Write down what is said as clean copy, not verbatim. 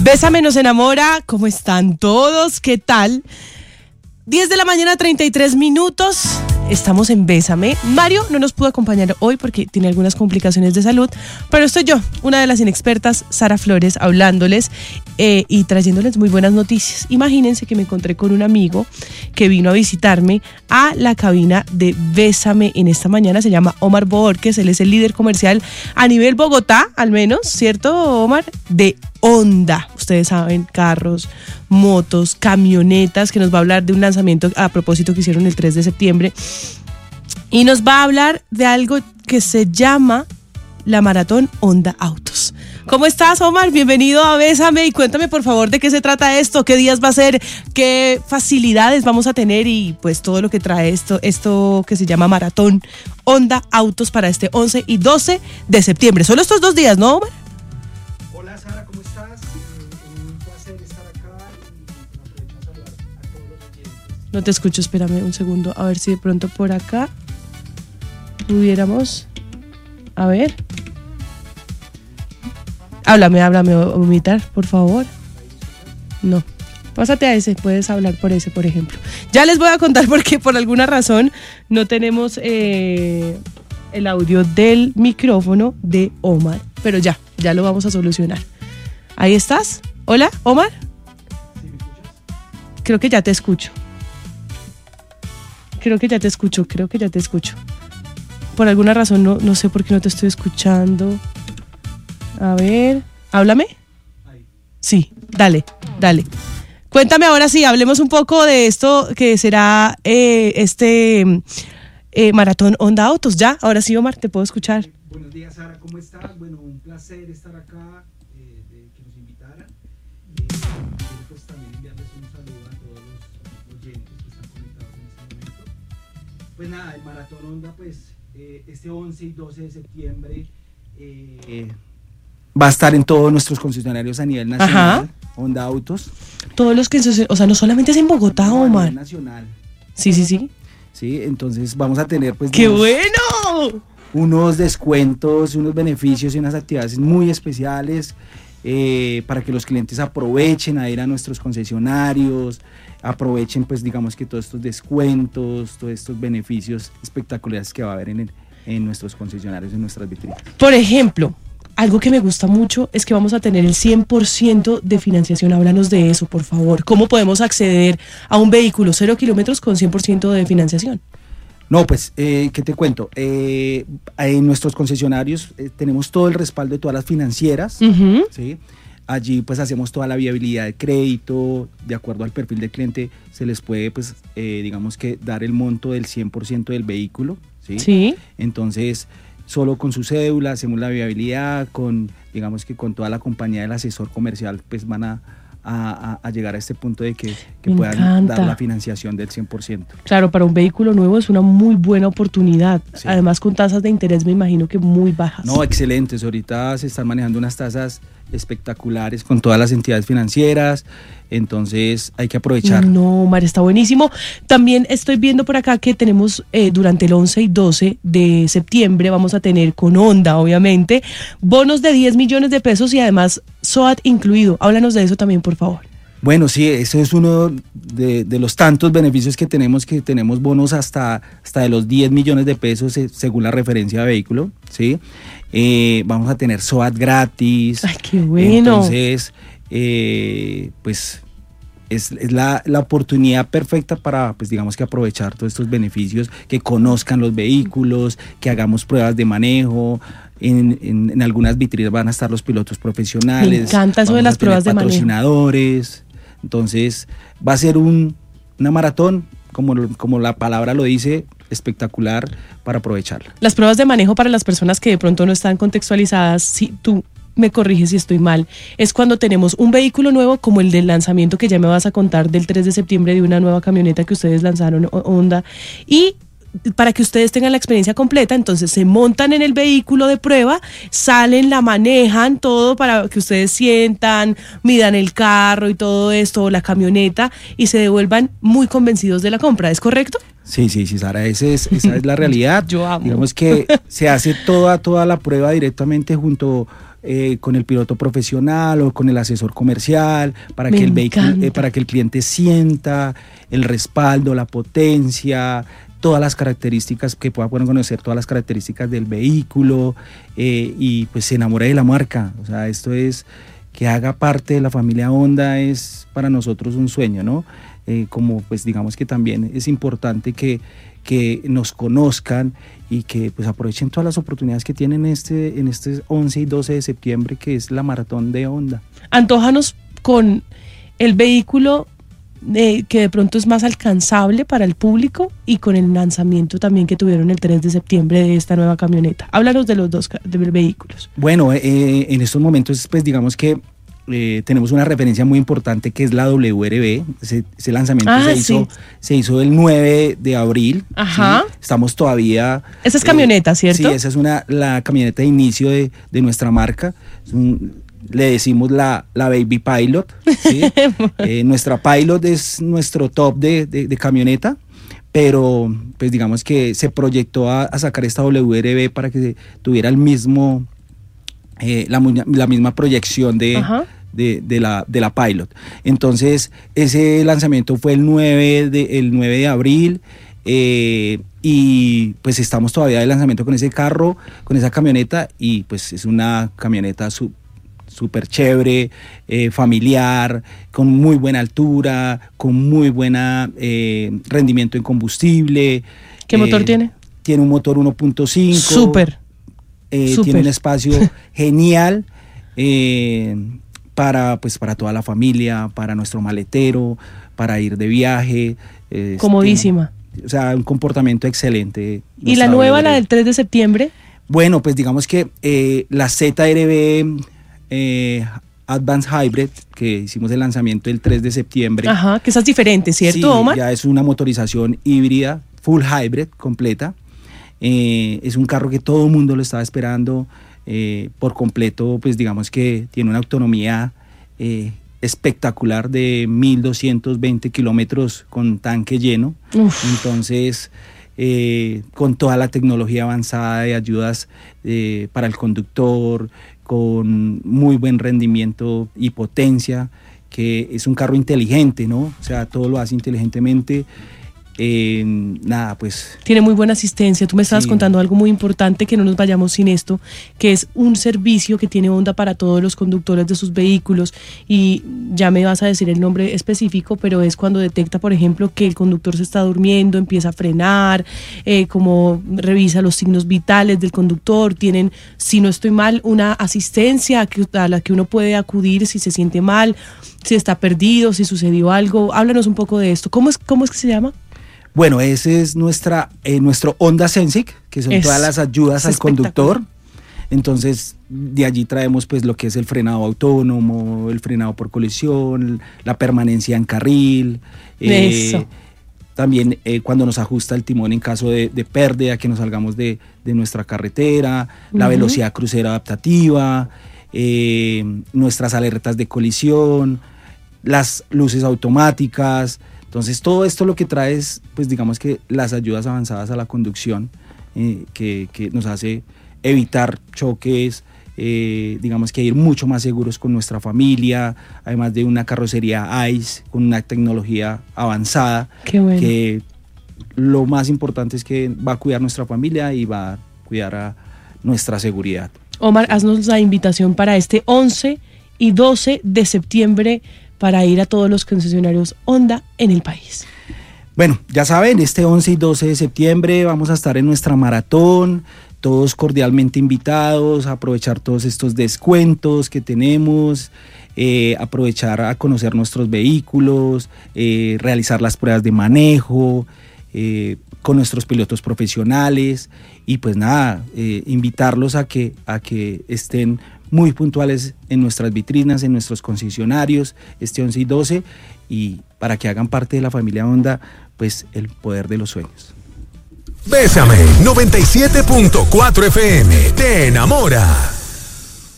Bésame nos enamora, ¿cómo están todos? ¿Qué tal? 10 de la mañana, 33 minutos. Estamos en Bésame. Mario no nos pudo acompañar hoy porque tiene algunas complicaciones de salud, pero estoy yo, una de las inexpertas, Sara Flores, hablándoles y trayéndoles muy buenas noticias. Imagínense que me encontré con un amigo que vino a visitarme a la cabina de Bésame en esta mañana. Se llama Omar Borges, él es el líder comercial a nivel Bogotá, al menos, ¿cierto, Omar? De Honda. Ustedes saben, carros, motos, camionetas, que nos va a hablar de un lanzamiento a propósito que hicieron el 3 de septiembre. Y nos va a hablar de algo que se llama la Maratón Honda Autos. ¿Cómo estás, Omar? Bienvenido a Bésame y cuéntame, por favor, de qué se trata esto, qué días va a ser, qué facilidades vamos a tener y pues todo lo que trae esto que se llama Maratón Honda Autos para este 11 y 12 de septiembre. Solo estos 2 días, ¿no, Omar? Hola, Sara, ¿cómo estás? Un placer estar acá y aprovechamos a hablar a todos los oyentes. No te escucho, espérame un segundo, a ver si de pronto por acá pudiéramos... A ver. Háblame, Omitar, por favor. No. Pásate a ese, puedes hablar por ese, por ejemplo. Ya les voy a contar porque por alguna razón no tenemos el audio del micrófono de Omar. Pero ya lo vamos a solucionar. ¿Ahí estás? ¿Hola, Omar? ¿Sí me escuchas? Creo que ya te escucho. Por alguna razón no sé por qué no te estoy escuchando. A ver, háblame. Ahí. Sí, dale. Cuéntame ahora sí, hablemos un poco de esto que será Maratón Honda Autos. Ya, ahora sí, Omar, te puedo escuchar. Buenos días, Sara, ¿cómo estás? Bueno, un placer estar acá, de que nos invitaran. Quiero pues también enviarles un saludo a todos los oyentes que están conectados en este momento. Pues nada, el Maratón Honda, pues este 11 y 12 de septiembre va a estar en todos nuestros concesionarios a nivel nacional. Ajá. Honda Autos. Todos los que, o sea, no solamente es en Bogotá, No, a Omar. nivel nacional. Sí. Sí, entonces vamos a tener pues ¡Qué bueno! unos descuentos, unos beneficios y unas actividades muy especiales para que los clientes aprovechen a ir a nuestros concesionarios, aprovechen pues digamos que todos estos descuentos, todos estos beneficios espectaculares que va a haber en nuestros concesionarios, en nuestras vitrinas. Por ejemplo, algo que me gusta mucho es que vamos a tener el 100% de financiación. Háblanos de eso, por favor. ¿Cómo podemos acceder a un vehículo 0 kilómetros con 100% de financiación? No, pues, ¿qué te cuento? En nuestros concesionarios tenemos todo el respaldo de todas las financieras, Uh-huh. ¿sí? Allí pues hacemos toda la viabilidad de crédito, de acuerdo al perfil del cliente se les puede pues digamos que dar el monto del 100% del vehículo, ¿sí? Sí. Entonces solo con su cédula hacemos la viabilidad, digamos que con toda la compañía del asesor comercial pues van a llegar a este punto de que Me puedan encanta. dar la financiación del 100%. Claro, para un vehículo nuevo es una muy buena oportunidad. Sí. Además, con tasas de interés me imagino que muy bajas. No, excelentes. Ahorita se están manejando unas tasas espectaculares con todas las entidades financieras, entonces hay que aprovechar. No, Omar, está buenísimo. También estoy viendo por acá que tenemos durante el 11 y 12 de septiembre, vamos a tener con Honda, obviamente, bonos de 10 millones de pesos y además SOAT incluido. Háblanos de eso también, por favor. Bueno, sí, eso es uno de los tantos beneficios que tenemos bonos hasta de los 10 millones de pesos según la referencia de vehículo, ¿sí? Vamos a tener SOAT gratis. Ay, qué bueno. Entonces, pues es la oportunidad perfecta para, pues digamos que aprovechar todos estos beneficios, que conozcan los vehículos, que hagamos pruebas de manejo. En algunas vitrinas van a estar los pilotos profesionales. Me encanta eso de las pruebas de manejo. Patrocinadores. Entonces va a ser una maratón, como la palabra lo dice, espectacular para aprovecharla. Las pruebas de manejo para las personas que de pronto no están contextualizadas, si tú me corriges si estoy mal, es cuando tenemos un vehículo nuevo como el del lanzamiento que ya me vas a contar del 3 de septiembre de una nueva camioneta que ustedes lanzaron, Honda, y para que ustedes tengan la experiencia completa, entonces se montan en el vehículo de prueba, salen, la manejan, todo para que ustedes sientan, midan el carro y todo esto, la camioneta, y se devuelvan muy convencidos de la compra, ¿es correcto? Sí, Sara, esa es la realidad. Yo amo. Digamos que se hace toda la prueba directamente junto con el piloto profesional o con el asesor comercial, para que el cliente sienta el respaldo, la potencia, todas las características, que pueda conocer todas las características del vehículo, y pues se enamore de la marca. O sea, esto es que haga parte de la familia Honda, es para nosotros un sueño, ¿no? Como pues digamos que también es importante que nos conozcan y que pues aprovechen todas las oportunidades que tienen en este 11 y 12 de septiembre, que es la maratón de Honda. Antójanos con el vehículo que de pronto es más alcanzable para el público, y con el lanzamiento también que tuvieron el 3 de septiembre de esta nueva camioneta. Háblanos de los dos vehículos. Bueno, en estos momentos pues digamos que tenemos una referencia muy importante, que es la WRB. Ese lanzamiento se hizo el 9 de abril. Ajá. ¿Sí? Estamos todavía... Esa es camioneta, ¿cierto? Sí, esa es la camioneta de inicio de nuestra marca. Le decimos la Baby Pilot, ¿sí? Nuestra Pilot es nuestro top de camioneta, pero pues digamos que se proyectó a sacar esta WRB para que tuviera el mismo... la misma proyección de la Pilot. Entonces ese lanzamiento fue el 9 de abril, y pues estamos todavía de lanzamiento con ese carro, con esa camioneta, y pues es una camioneta súper chévere, familiar, con muy buena altura, con muy buena rendimiento en combustible. ¿Qué motor tiene? Tiene un motor 1.5. Súper. Tiene un espacio genial para toda la familia, para nuestro maletero, para ir de viaje. Comodísima. O sea, un comportamiento excelente. ¿Y la nueva, la del 3 de septiembre? Bueno, pues digamos que la ZRB Advanced Hybrid, que hicimos el lanzamiento el 3 de septiembre. Ajá, que esa es diferente, ¿cierto, sí, Omar? Ya es una motorización híbrida, full hybrid, completa. Es un carro que todo el mundo lo estaba esperando por completo. Pues digamos que tiene una autonomía espectacular de 1.220 kilómetros con tanque lleno. Uf. Entonces, con toda la tecnología avanzada de ayudas para el conductor, con muy buen rendimiento y potencia, que es un carro inteligente, ¿no? O sea, todo lo hace inteligentemente. Nada, pues... Tiene muy buena asistencia. Tú me estabas contando algo muy importante, que no nos vayamos sin esto, que es un servicio que tiene Honda para todos los conductores de sus vehículos, y ya me vas a decir el nombre específico, pero es cuando detecta, por ejemplo, que el conductor se está durmiendo, empieza a frenar, como revisa los signos vitales del conductor. Tienen, si no estoy mal, una asistencia a la que uno puede acudir si se siente mal, si está perdido, si sucedió algo. Háblanos un poco de esto. ¿Cómo es que se llama? Bueno, ese es nuestro Honda Sensic, que son todas las ayudas al conductor. Entonces, de allí traemos pues lo que es el frenado autónomo, el frenado por colisión, la permanencia en carril. Eso. También cuando nos ajusta el timón en caso de pérdida, que nos salgamos de nuestra carretera, la velocidad crucero adaptativa, nuestras alertas de colisión, las luces automáticas. Entonces todo esto lo que trae es, pues digamos que las ayudas avanzadas a la conducción, que nos hace evitar choques, digamos que ir mucho más seguros con nuestra familia, además de una carrocería ICE con una tecnología avanzada. Qué bueno. Que lo más importante es que va a cuidar nuestra familia y va a cuidar a nuestra seguridad. Omar, haznos la invitación para este 11 y 12 de septiembre para ir a todos los concesionarios Honda en el país. Bueno, ya saben, este 11 y 12 de septiembre vamos a estar en nuestra maratón, todos cordialmente invitados a aprovechar todos estos descuentos que tenemos, aprovechar a conocer nuestros vehículos, realizar las pruebas de manejo con nuestros pilotos profesionales, y pues nada, invitarlos a que estén muy puntuales en nuestras vitrinas, en nuestros concesionarios, este 11 y 12, y para que hagan parte de la familia Honda, pues el poder de los sueños. Bésame 97.4 FM, te enamora.